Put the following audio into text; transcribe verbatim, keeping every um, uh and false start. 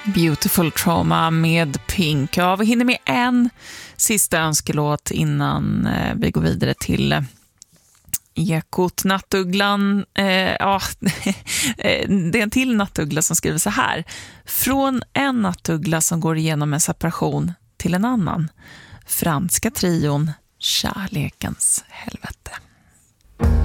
Beautiful Trauma med Pink. Ja, vi hinner med en sista önskelåt innan eh, vi går vidare till eh, Ekot. Nattugglan. Eh, ja, det är en till nattuggla som skriver så här. Från en nattuggla som går igenom en separation till en annan. Franska trion Kärlekens helvete.